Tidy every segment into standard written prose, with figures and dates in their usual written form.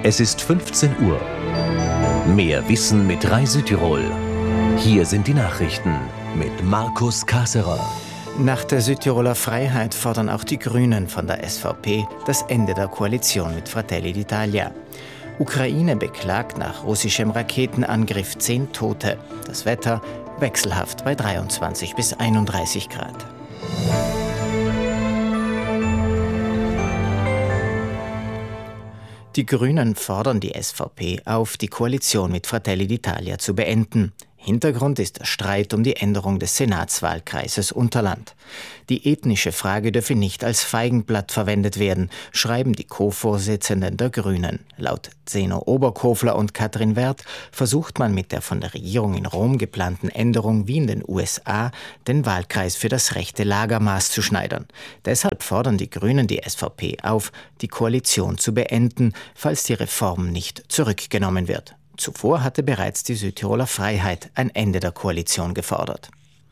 Es ist 15 Uhr. Mehr Wissen mit Rai Südtirol. Hier sind die Nachrichten mit Markus Kasserer. Nach der Südtiroler Freiheit fordern auch die Grünen von der SVP das Ende der Koalition mit Fratelli d'Italia. Ukraine beklagt nach russischem Raketenangriff 10 Tote. Das Wetter wechselhaft bei 23 bis 31 Grad. Die Grünen fordern die SVP auf, die Koalition mit Fratelli d'Italia zu beenden. Hintergrund ist der Streit um die Änderung des Senatswahlkreises Unterland. Die ethnische Frage dürfe nicht als Feigenblatt verwendet werden, schreiben die Co-Vorsitzenden der Grünen. Laut Zeno Oberkofler und Katrin Werth versucht man mit der von der Regierung in Rom geplanten Änderung wie in den USA den Wahlkreis für das rechte Lager maßzuschneidern. Deshalb fordern die Grünen die SVP auf, die Koalition zu beenden, falls die Reform nicht zurückgenommen wird. Zuvor hatte bereits die Südtiroler Freiheit ein Ende der Koalition gefordert.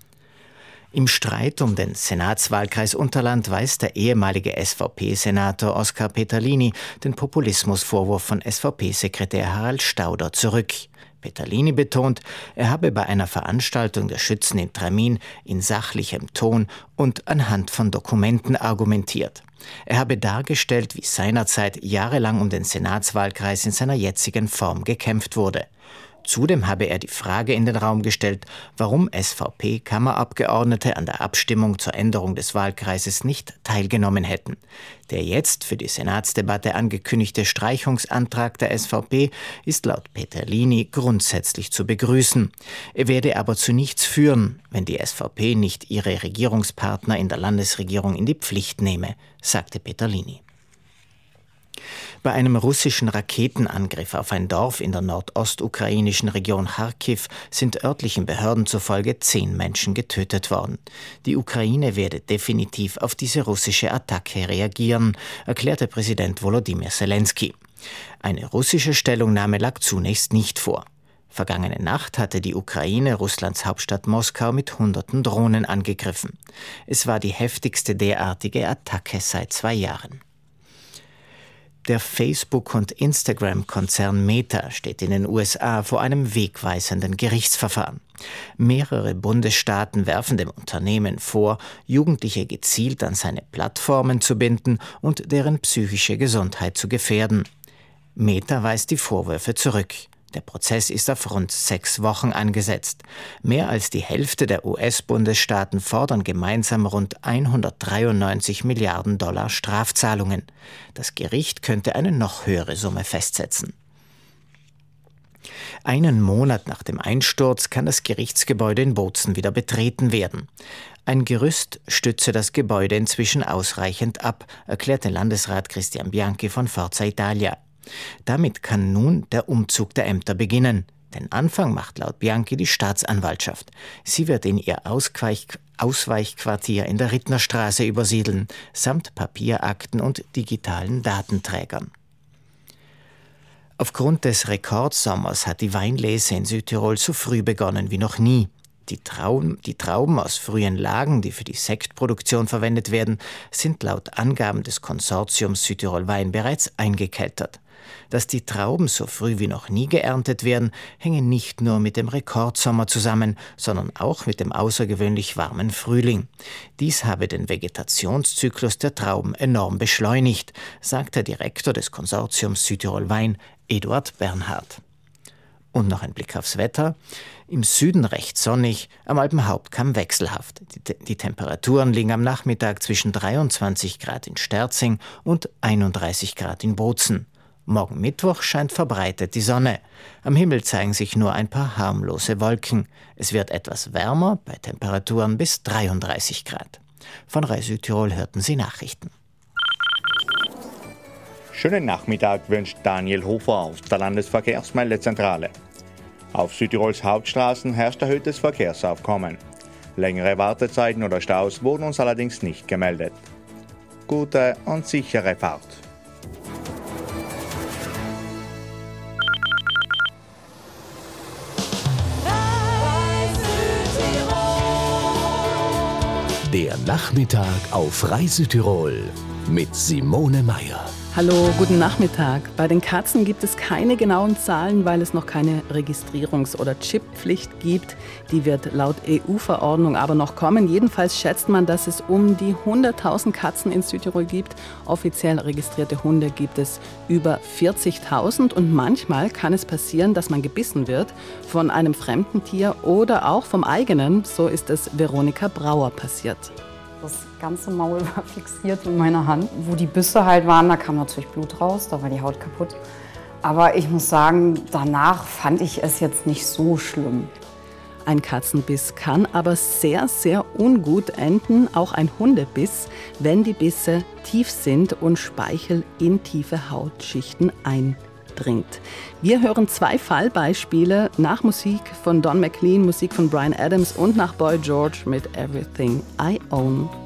Im Streit um den Senatswahlkreis Unterland weist der ehemalige SVP-Senator Oskar Peterlini den Populismusvorwurf von SVP-Sekretär Harald Stauder zurück. Peterlini betont, er habe bei einer Veranstaltung der Schützen in Tramin in sachlichem Ton und anhand von Dokumenten argumentiert. Er habe dargestellt, wie seinerzeit jahrelang um den Senatswahlkreis in seiner jetzigen Form gekämpft wurde. Zudem habe er die Frage in den Raum gestellt, warum SVP-Kammerabgeordnete an der Abstimmung zur Änderung des Wahlkreises nicht teilgenommen hätten. Der jetzt für die Senatsdebatte angekündigte Streichungsantrag der SVP ist laut Peterlini grundsätzlich zu begrüßen. Er werde aber zu nichts führen, wenn die SVP nicht ihre Regierungspartner in der Landesregierung in die Pflicht nehme, sagte Peterlini. Bei einem russischen Raketenangriff auf ein Dorf in der nordostukrainischen Region Charkiw sind örtlichen Behörden zufolge 10 Menschen getötet worden. Die Ukraine werde definitiv auf diese russische Attacke reagieren, erklärte Präsident Volodymyr Zelensky. Eine russische Stellungnahme lag zunächst nicht vor. Vergangene Nacht hatte die Ukraine Russlands Hauptstadt Moskau mit Hunderten Drohnen angegriffen. Es war die heftigste derartige Attacke seit 2 Jahren. Der Facebook- und Instagram-Konzern Meta steht in den USA vor einem wegweisenden Gerichtsverfahren. Mehrere Bundesstaaten werfen dem Unternehmen vor, Jugendliche gezielt an seine Plattformen zu binden und deren psychische Gesundheit zu gefährden. Meta weist die Vorwürfe zurück. Der Prozess ist auf rund 6 Wochen angesetzt. Mehr als die Hälfte der US-Bundesstaaten fordern gemeinsam rund 193 Milliarden Dollar Strafzahlungen. Das Gericht könnte eine noch höhere Summe festsetzen. Einen Monat nach dem Einsturz kann das Gerichtsgebäude in Bozen wieder betreten werden. Ein Gerüst stütze das Gebäude inzwischen ausreichend ab, erklärte Landesrat Christian Bianchi von Forza Italia. Damit kann nun der Umzug der Ämter beginnen. Den Anfang macht laut Bianchi die Staatsanwaltschaft. Sie wird in ihr Ausweichquartier in der Rittnerstraße übersiedeln, samt Papierakten und digitalen Datenträgern. Aufgrund des Rekordsommers hat die Weinlese in Südtirol so früh begonnen wie noch nie. Die Trauben aus frühen Lagen, die für die Sektproduktion verwendet werden, sind laut Angaben des Konsortiums Südtirol Wein bereits eingekeltert. Dass die Trauben so früh wie noch nie geerntet werden, hänge nicht nur mit dem Rekordsommer zusammen, sondern auch mit dem außergewöhnlich warmen Frühling. Dies habe den Vegetationszyklus der Trauben enorm beschleunigt, sagt der Direktor des Konsortiums Südtirol Wein, Eduard Bernhard. Und noch ein Blick aufs Wetter. Im Süden recht sonnig, am Alpenhauptkamm wechselhaft. Die Temperaturen liegen am Nachmittag zwischen 23 Grad in Sterzing und 31 Grad in Bozen. Morgen Mittwoch scheint verbreitet die Sonne. Am Himmel zeigen sich nur ein paar harmlose Wolken. Es wird etwas wärmer, bei Temperaturen bis 33 Grad. Von Rai Südtirol hörten Sie Nachrichten. Schönen Nachmittag wünscht Daniel Hofer aus der Landesverkehrsmeldezentrale. Auf Südtirols Hauptstraßen herrscht erhöhtes Verkehrsaufkommen. Längere Wartezeiten oder Staus wurden uns allerdings nicht gemeldet. Gute und sichere Fahrt. Der Nachmittag auf Rai Südtirol mit Simone Meier. Hallo, guten Nachmittag. Bei den Katzen gibt es keine genauen Zahlen, weil es noch keine Registrierungs- oder Chipppflicht gibt. Die wird laut EU-Verordnung aber noch kommen. Jedenfalls schätzt man, dass es um die 100.000 Katzen in Südtirol gibt. Offiziell registrierte Hunde gibt es über 40.000. Und manchmal kann es passieren, dass man gebissen wird von einem fremden Tier oder auch vom eigenen. So ist es Veronika Brauer passiert. Das ganze Maul war fixiert in meiner Hand. Wo die Bisse halt waren, da kam natürlich Blut raus, da war die Haut kaputt. Aber ich muss sagen, danach fand ich es jetzt nicht so schlimm. Ein Katzenbiss kann aber sehr, sehr ungut enden, auch ein Hundebiss, wenn die Bisse tief sind und Speichel in tiefe Hautschichten eindringt. Wir hören 2 Fallbeispiele nach Musik von Don McLean, Musik von Bryan Adams und nach Boy George mit Everything I Own.